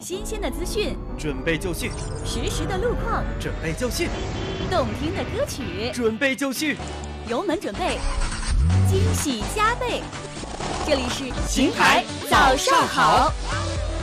新鲜的资讯， 准备就绪； 实时的路况， 准备就绪； 动听的歌曲， 准备就绪。 油门准备，惊喜加倍。这里是邢台早上好。